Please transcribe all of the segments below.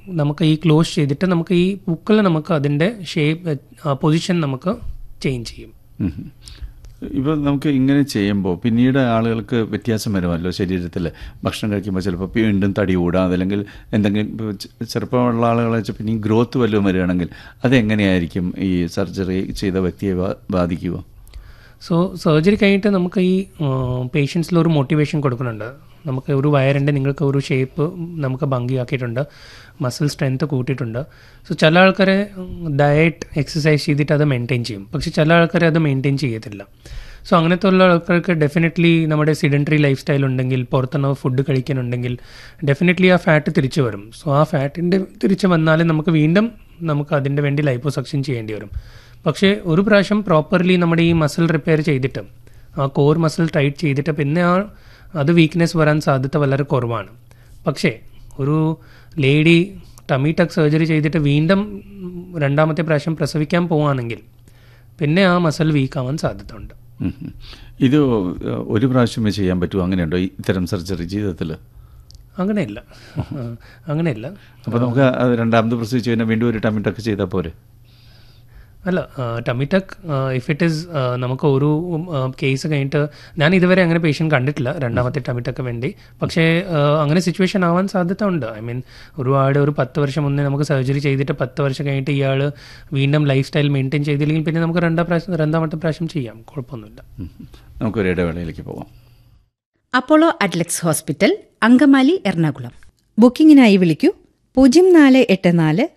നമുക്ക് ഈ ക്ലോസ് ചെയ്തിട്ട് നമുക്ക് ഈ പുക്കിൽ നമുക്ക് അതിൻ്റെ ഷേപ്പ് പൊസിഷൻ നമുക്ക് ചേഞ്ച് ചെയ്യും. ഇപ്പോൾ നമുക്ക് ഇങ്ങനെ ചെയ്യുമ്പോൾ പിന്നീട് ആളുകൾക്ക് വ്യത്യാസം വരുമല്ലോ ശരീരത്തിൽ. ഭക്ഷണം കഴിക്കുമ്പോൾ ചിലപ്പോൾ വീണ്ടും തടി കൂടാം, അതല്ലെങ്കിൽ എന്തെങ്കിലും ചെറുപ്പമുള്ള ആളുകളെ വെച്ചാൽ പിന്നെ ഗ്രോത്ത് വല്ലതും വരികയാണെങ്കിൽ അതെങ്ങനെയായിരിക്കും ഈ സർജറി ചെയ്ത വ്യക്തിയെ ബാധിക്കുക? സോ സർജറി കഴിഞ്ഞിട്ട് നമുക്ക് ഈ പേഷ്യൻസിൽ ഒരു മോട്ടിവേഷൻ കൊടുക്കുന്നുണ്ട്. നമുക്ക് ഒരു വയറിൻ്റെ നിങ്ങൾക്ക് ഒരു ഷേപ്പ് നമുക്ക് ഭംഗിയാക്കിയിട്ടുണ്ട്, മസിൽ സ്ട്രെങ്ത് കൂട്ടിയിട്ടുണ്ട്. സോ ചില ആൾക്കാരെ ഡയറ്റ് എക്സസൈസ് ചെയ്തിട്ട് അത് മെയിൻറ്റെയിൻ ചെയ്യും, പക്ഷേ ചില ആൾക്കാരെ അത് മെയിൻറ്റെയിൻ ചെയ്യത്തില്ല. സോ അങ്ങനത്തെ ഉള്ള ആൾക്കാർക്ക് ഡെഫിനറ്റ്ലി നമ്മുടെ സിഡൻറ്ററി ലൈഫ് സ്റ്റൈൽ ഉണ്ടെങ്കിൽ, പുറത്തുനിന്ന് ഫുഡ് കഴിക്കാനുണ്ടെങ്കിൽ ഡെഫിനറ്റ്ലി ആ ഫാറ്റ് തിരിച്ചു വരും. സോ ആ ഫാറ്റിൻ്റെ തിരിച്ച് വന്നാലും നമുക്ക് വീണ്ടും നമുക്ക് അതിൻ്റെ വേണ്ടി ലൈപ്പോസക്ഷൻ ചെയ്യേണ്ടി വരും. പക്ഷേ ഒരു പ്രാവശ്യം പ്രോപ്പർലി നമ്മുടെ ഈ മസിൽ റിപ്പയർ ചെയ്തിട്ട് ആ കോർ മസിൽ ടൈറ്റ് ചെയ്തിട്ട് പിന്നെ അത് വീക്ക്നെസ് വരാൻ സാധ്യത വളരെ കുറവാണ്. പക്ഷേ ഒരു ലേഡി ടമി ടക്ക് സർജറി ചെയ്തിട്ട് വീണ്ടും രണ്ടാമത്തെ പ്രാവശ്യം പ്രസവിക്കാൻ പോവുകയാണെങ്കിൽ പിന്നെ ആ മസിൽ വീക്കാവാൻ സാധ്യത ഉണ്ട്. ഇത് ഒരു പ്രാവശ്യമേ ചെയ്യാൻ പറ്റുമോ? അങ്ങനെയുണ്ടോ ഇത്തരം സർജറി ജീവിതത്തിൽ? അങ്ങനെയില്ല. അപ്പോൾ നമുക്ക് രണ്ടാമത് പ്രസവിച്ച് കഴിഞ്ഞാൽ വീണ്ടും ഒരു ടമി ടക്ക് ചെയ്താൽ പോരെ? അല്ല, tummy tuck if it is നമുക്ക് ഒരു കേസ് കഴിഞ്ഞിട്ട് ഞാൻ ഇതുവരെ അങ്ങനെ പേഷ്യൻ്റ് കണ്ടിട്ടില്ല രണ്ടാമത്തെ ടമി ടക്ക് വേണ്ടി. പക്ഷേ അങ്ങനെ സിറ്റുവേഷൻ ആവാൻ സാധ്യത ഉണ്ട്. ഐ മീൻ ഒരു 10 വർഷം മുന്നേ നമുക്ക് സർജറി ചെയ്തിട്ട് 10 വർഷം കഴിഞ്ഞിട്ട് ഇയാൾ വീണ്ടും ലൈഫ് സ്റ്റൈൽ മെയിൻറ്റെയിൻ ചെയ്തില്ലെങ്കിൽ പിന്നെ നമുക്ക് രണ്ടാമത്തെ പ്രാവശ്യം ചെയ്യാം, കുഴപ്പമൊന്നുമില്ല. നമുക്കൊരു ഇടവേളയിലേക്ക് പോകാം. Apollo Adlux hospital, Angamaly, Ernakulam. ബുക്കിംഗിനായി വിളിക്കൂ 0484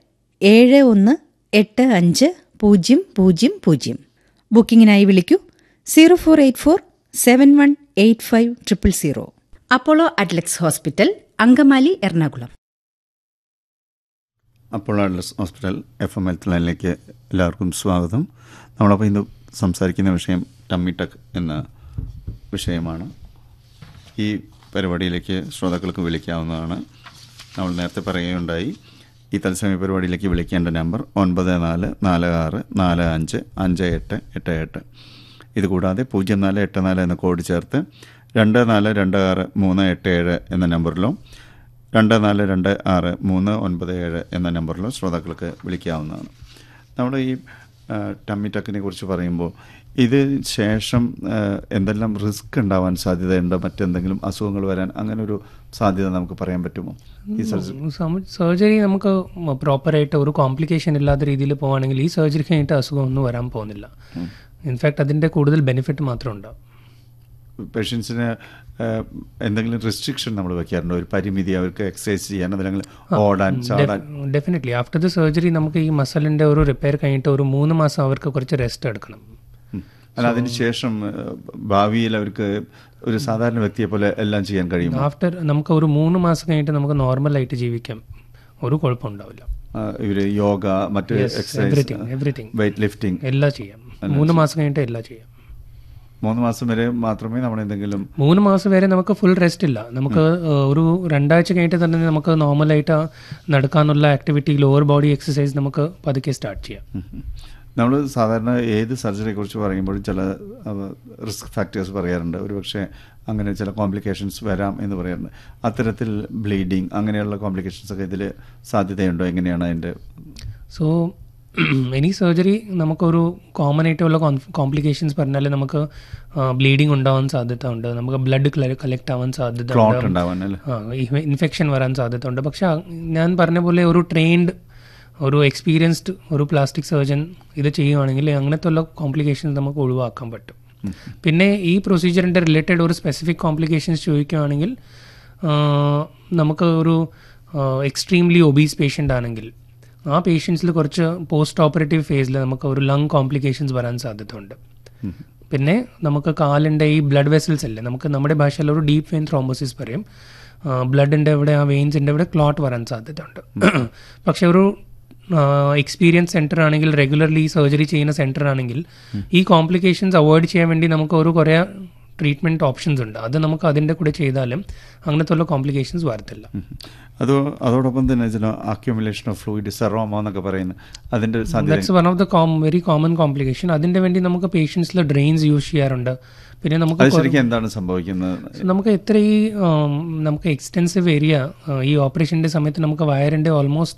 718500. ബുക്കിംഗിനായി വിളിക്കൂ 0484 718500. Apollo Adlux hospital, Angamaly, Ernakulam. Apollo Adlux hospital FM health ലൈനിലേക്ക് എല്ലാവർക്കും സ്വാഗതം. നമ്മളപ്പോൾ ഇന്ന് സംസാരിക്കുന്ന വിഷയം ടമ്മി ടക്ക് എന്ന വിഷയമാണ്. ഈ പരിപാടിയിലേക്ക് ശ്രോതാക്കൾക്ക് വിളിക്കാവുന്നതാണ്. നമ്മൾ നേരത്തെ പറയുകയുണ്ടായി, ഈ തത്സമയ പരിപാടിയിലേക്ക് വിളിക്കേണ്ട നമ്പർ 9446455888. ഇതുകൂടാതെ 0484 എന്ന കോഡ് ചേർത്ത് 2426 എന്ന നമ്പറിലോ 2426 എന്ന നമ്പറിലോ ശ്രോതാക്കൾക്ക് വിളിക്കാവുന്നതാണ്. നമ്മൾ ഈ ടമ്മി ടക്കിനെ കുറിച്ച് പറയുമ്പോൾ ഇത് ശേഷം എന്തെല്ലാം റിസ്ക് ഉണ്ടാവാൻ സാധ്യതയുണ്ടോ? മറ്റെന്തെങ്കിലും അസുഖങ്ങൾ വരാൻ അങ്ങനെ ഒരു സാധ്യത നമുക്ക് പറയാൻ പറ്റുമോ? ഈ സർജറി നമുക്ക് പ്രോപ്പറായിട്ട് ഒരു കോംപ്ലിക്കേഷൻ ഇല്ലാത്ത രീതിയിൽ പോവുകയാണെങ്കിൽ ഈ സർജറി കഴിഞ്ഞിട്ട് അസുഖമൊന്നും വരാൻ പോകുന്നില്ല. ഇൻഫാക്ട് അതിൻ്റെ കൂടുതൽ ബെനിഫിറ്റ് മാത്രം ഉണ്ടാവും. പേഷ്യൻസിന് എന്തെങ്കിലും റെസ്ട്രിക്ഷൻ നമ്മൾ വെക്കാറുണ്ടോ? ഒരു പരിമിതി അവർക്ക് എക്സസൈസ് ചെയ്യാൻ, അതല്ലെങ്കിൽ ഓടാൻ, ചാടാൻ? ഡെഫിനറ്റ്ലി ആഫ്റ്റർ ദ സർജറി നമുക്ക് ഈ മസിലിൻ്റെ ഒരു റിപ്പയർ കഴിഞ്ഞിട്ട് ഒരു 3 മാസം അവർക്ക് കുറച്ച് റെസ്റ്റ് എടുക്കണം. അല്ല, അതിനുശേഷം ഭാവിയിൽ അവർക്ക് ഒരു സാധാരണ വ്യക്തിയെ പോലെ എല്ലാം ചെയ്യാൻ കഴിയും? ആഫ്റ്റർ നമുക്ക് ഒരു 3 മാസം കഴിഞ്ഞിട്ട് നമുക്ക് നോർമലായിട്ട് ജീവിക്കാം, ഒരു കുഴപ്പമുണ്ടാവില്ല. ഇവര് യോഗ, മറ്റ് എക്സസൈസ്, എവറിത്തിങ്, വെയിറ്റ് ലിഫ്റ്റിംഗ് എല്ലാം ചെയ്യാം. 3 മാസം കഴിഞ്ഞിട്ട് എല്ലാം ചെയ്യാം. 3 മാസം വരെ മാത്രമേ നമ്മൾ എന്തെങ്കിലും 3 മാസം വരെ നമുക്ക് ഫുൾ റെസ്റ്റ് ഇല്ല. നമുക്ക് ഒരു 2 ആഴ്ച കഴിഞ്ഞിട്ട് തന്നെ നമുക്ക് നോർമലായിട്ട് നടക്കാനുള്ള ആക്ടിവിറ്റി, ലോവർ ബോഡി എക്സസൈസ് നമുക്ക് പതുക്കെ സ്റ്റാർട്ട് ചെയ്യാം. നമ്മൾ സാധാരണ ഏത് സർജറിയെ കുറിച്ച് പറയുമ്പോഴും ചില റിസ്ക് ഫാക്ടേഴ്സ് പറയാറുണ്ട്. ഒരുപക്ഷെ അങ്ങനെ ചില കോംപ്ലിക്കേഷൻസ് വരാം എന്ന് പറയാറുണ്ട്. അത്തരത്തിൽ ബ്ലീഡിങ് അങ്ങനെയുള്ള കോംപ്ലിക്കേഷൻസ് ഒക്കെ ഇതിൽ സാധ്യതയുണ്ടോ? എങ്ങനെയാണ് അതിൻ്റെ? സോ എനി സർജറി നമുക്കൊരു കോമൺ ആയിട്ടുള്ള കോംപ്ലിക്കേഷൻസ് പറഞ്ഞാൽ നമുക്ക് ബ്ലീഡിങ് ഉണ്ടാവാൻ സാധ്യത ഉണ്ട്, നമുക്ക് ബ്ലഡ് കളക്ട് ആവാൻ സാധ്യത ഉണ്ട്, ഇൻഫെക്ഷൻ വരാൻ സാധ്യത ഉണ്ട്. പക്ഷെ ഞാൻ പറഞ്ഞ പോലെ ഒരു ട്രെയിൻഡ്, ഒരു എക്സ്പീരിയൻസ്ഡ് ഒരു പ്ലാസ്റ്റിക് സർജൻ ഇത് ചെയ്യുകയാണെങ്കിൽ അങ്ങനത്തെ ഉള്ള കോംപ്ലിക്കേഷൻസ് നമുക്ക് ഒഴിവാക്കാൻ പറ്റും. പിന്നെ ഈ പ്രൊസീജിയറിൻ്റെ റിലേറ്റഡ് ഒരു സ്പെസിഫിക് കോംപ്ലിക്കേഷൻസ് ചോദിക്കുകയാണെങ്കിൽ നമുക്ക് ഒരു എക്സ്ട്രീംലി ഒബീസ് പേഷ്യൻ്റ് ആണെങ്കിൽ ആ പേഷ്യൻസിൽ കുറച്ച് പോസ്റ്റ് ഓപ്പറേറ്റീവ് ഫേസിൽ നമുക്ക് ഒരു ലങ് കോംപ്ലിക്കേഷൻസ് വരാൻ സാധ്യത ഉണ്ട്. പിന്നെ നമുക്ക് കാലിൻ്റെ ഈ ബ്ലഡ് വെസൽസ് അല്ലേ, നമുക്ക് നമ്മുടെ ഭാഷയിൽ ഒരു ഡീപ്പ് വെയിൻ ത്രോംബോസിസ് പറയും. ബ്ലഡിൻ്റെ ഇവിടെ, ആ വെയിൻസിൻ്റെ ഇവിടെ ക്ലോട്ട് വരാൻ സാധ്യത ഉണ്ട്. പക്ഷെ ഒരു എക്സ്പീരിയൻസ് സെൻറ്റർ ആണെങ്കിൽ, റെഗുലർലി സർജറി ചെയ്യുന്ന സെൻറ്റർ ആണെങ്കിൽ ഈ കോംപ്ലിക്കേഷൻസ് അവോയ്ഡ് ചെയ്യാൻ വേണ്ടി നമുക്ക് ഒരു കുറേ ട്രീറ്റ്മെൻറ്റ് ഓപ്ഷൻസ് ഉണ്ട്. അത് നമുക്ക് അതിൻ്റെ കൂടെ ചെയ്താലും അങ്ങനത്തെ ഉള്ള കോംപ്ലിക്കേഷൻസ് വരത്തില്ല. അതോടൊപ്പം തന്നെ ചില അക്യുമുലേഷൻ ഓഫ് ഫ്ലൂയിഡ്, സെറോമ എന്നൊക്കെ പറയുന്നത്, അതിൻ്റെ that's one of the very common complication. അതിൻ്റെ വേണ്ടി നമുക്ക് പേഷ്യൻസിൽ ഡ്രെയിൻസ് യൂസ് ചെയ്യാറുണ്ട്. പിന്നെ നമുക്ക് ശരിക്കും എന്താണ് സംഭവിക്കുന്നത്? നമുക്ക് നമുക്ക് എക്സ്റ്റെൻസീവ് ഏരിയ ഈ ഓപ്പറേഷൻ്റെ സമയത്ത് നമുക്ക് വയറിൻ്റെ ഓൾമോസ്റ്റ്